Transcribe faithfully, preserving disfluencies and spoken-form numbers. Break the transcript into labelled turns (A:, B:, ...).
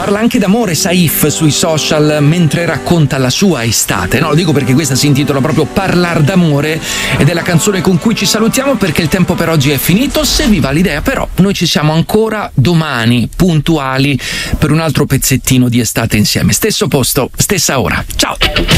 A: Parla anche d'amore Saif sui social mentre racconta la sua estate. No, lo dico perché questa si intitola proprio Parlar d'amore ed è la canzone con cui ci salutiamo, perché il tempo per oggi è finito. Se vi va l'idea, però, noi ci siamo ancora domani puntuali per un altro pezzettino di estate insieme. Stesso posto, stessa ora. Ciao!